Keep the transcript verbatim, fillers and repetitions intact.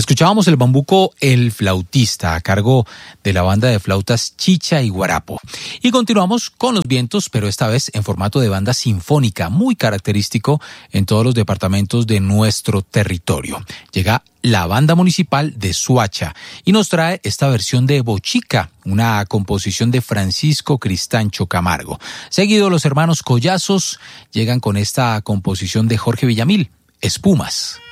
Escuchábamos el bambuco El Flautista a cargo de la banda de flautas Chicha y Guarapo. Y continuamos con los vientos, pero esta vez en formato de banda sinfónica, muy característico en todos los departamentos de nuestro territorio. Llega la banda municipal de Soacha y nos trae esta versión de Bochica, una composición de Francisco Cristancho Camargo. Seguido, los hermanos Collazos llegan con esta composición de Jorge Villamil, Espumas.